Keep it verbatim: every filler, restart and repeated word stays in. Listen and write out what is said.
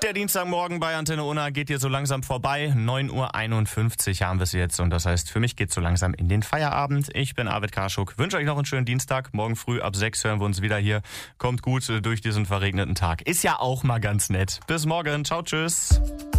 Der Dienstagmorgen bei Antenne Unna geht hier so langsam vorbei. neun Uhr einundfünfzig haben wir es jetzt und das heißt, für mich geht es so langsam in den Feierabend. Ich bin Arvid Karschuk, wünsche euch noch einen schönen Dienstag. Morgen früh ab sechs hören wir uns wieder hier. Kommt gut durch diesen verregneten Tag. Ist ja auch mal ganz nett. Bis morgen. Ciao, tschüss.